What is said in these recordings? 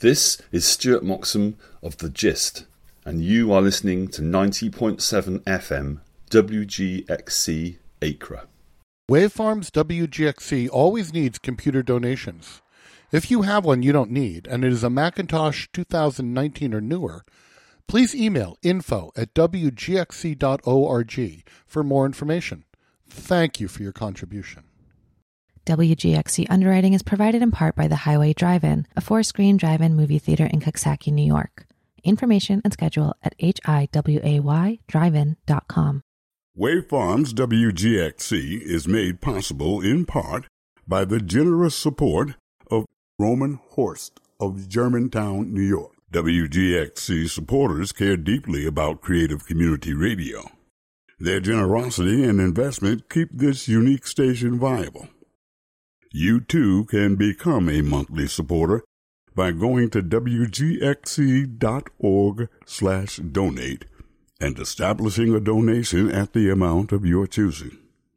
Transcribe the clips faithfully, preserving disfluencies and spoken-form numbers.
This is Stuart Moxham of The Gist, and you are listening to ninety point seven F M W G X C Acre. Waveforms W G X C always needs computer donations. If you have one you don't need, and it is a Macintosh two thousand nineteen or newer, please email info at w g x c dot org for more information. Thank you for your contribution. W G X C underwriting is provided in part by the Highway Drive-In, a four-screen drive-in movie theater in Coxsackie, New York. Information and schedule at h i w a y drive in dot com. Waveforms W G X C is made possible in part by the generous support of Roman Horst of Germantown, New York. W G X C supporters care deeply about creative community radio. Their generosity and investment keep this unique station viable. You too can become a monthly supporter by going to w g x c dot org slash donate and establishing a donation at the amount of your choosing.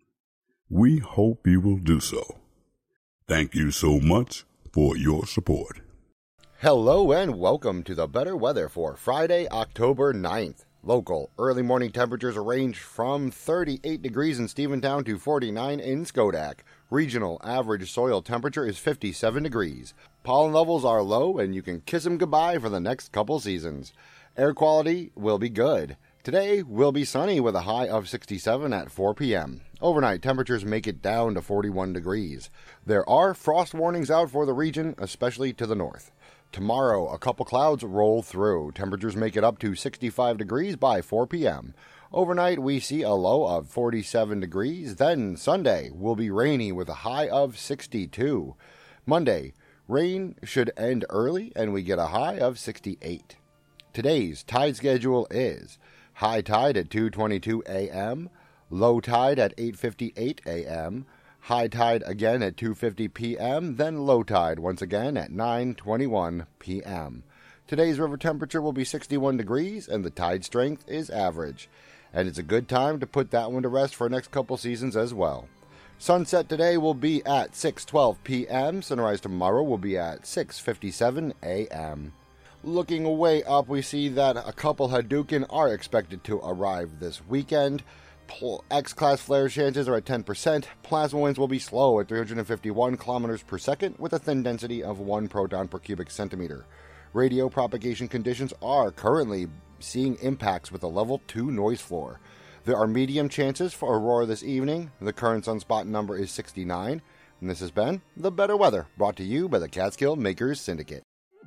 We hope you will do so. Thank you so much for your support. Hello and welcome to the Better Weather for Friday, October ninth. Local early morning temperatures range from thirty-eight degrees in Stephentown to forty-nine in Schodack. Regional average soil temperature is fifty-seven degrees. Pollen levels are low and you can kiss them goodbye for the next couple seasons. Air quality will be good. Today will be sunny with a high of sixty-seven at four p.m. Overnight temperatures make it down to forty-one degrees. There are frost warnings out for the region, especially to the north. Tomorrow, a couple clouds roll through. Temperatures make it up to sixty-five degrees by four p.m. Overnight, we see a low of forty-seven degrees. Then Sunday will be rainy with a high of sixty-two. Monday, rain should end early and we get a high of sixty-eight. Today's tide schedule is high tide at two twenty-two a.m., low tide at eight fifty-eight a.m., high tide again at two fifty p.m., then low tide once again at nine twenty-one p.m. Today's river temperature will be sixty-one degrees and the tide strength is average. And it's a good time to put that one to rest for next couple seasons as well. Sunset today will be at six twelve p.m. Sunrise tomorrow will be at six fifty-seven a.m. Looking way up, we see that a couple Hadouken are expected to arrive this weekend. X-class flare chances are at ten percent. Plasma winds will be slow at three hundred fifty-one kilometers per second with a thin density of one proton per cubic centimeter. Radio propagation conditions are currently seeing impacts with a level two noise floor. There are medium chances for aurora this evening. The current sunspot number is sixty-nine. And this has been The Better Weather, brought to you by the Catskill Makers Syndicate.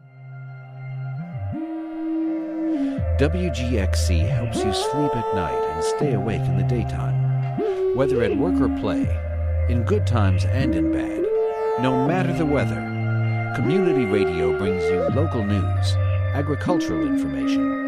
W G X C helps you sleep at night and stay awake in the daytime. Whether at work or play, in good times and in bad, no matter the weather, community radio brings you local news, agricultural information,